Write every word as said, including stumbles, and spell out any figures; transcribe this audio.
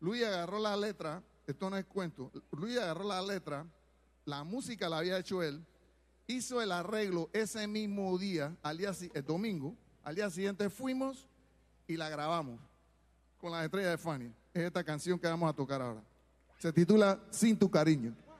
Luis agarró la letra, esto no es cuento, Luis agarró la letra, la música la había hecho él, hizo el arreglo ese mismo día, al día, el domingo, al día siguiente fuimos y la grabamos con las estrellas de Fania. Es esta canción que vamos a tocar ahora. Se titula Sin tu cariño.